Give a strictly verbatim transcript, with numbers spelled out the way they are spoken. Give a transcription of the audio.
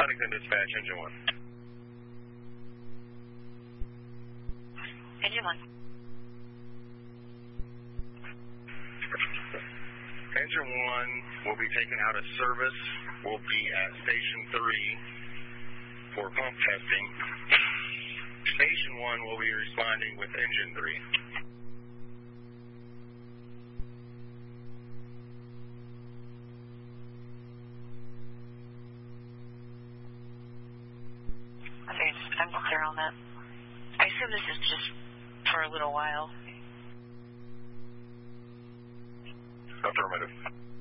Huntington Dispatch, Engine one. Engine one. Engine one will be taken out of service. We'll be at Station three for pump testing. Station one will be responding with Engine three. Okay, I'm clear on that. I assume this is just for a little while. Affirmative.